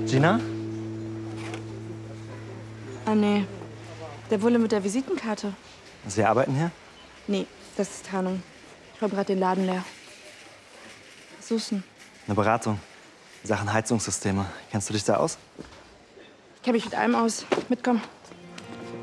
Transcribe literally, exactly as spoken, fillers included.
Gina? Ah, nee. Der Wulle mit der Visitenkarte. Sie arbeiten hier? Nee, das ist Tarnung. Ich räume gerade den Laden leer. Was suchst du denn? Eine Beratung. In Sachen Heizungssysteme. Kennst du dich da aus? Ich kenne mich mit allem aus. Mitkommen.